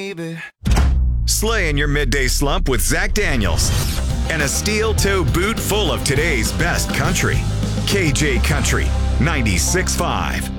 baby. Slay in your midday slump with Zach Daniels and a steel toe boot full of today's best country. KJ Country 96.5.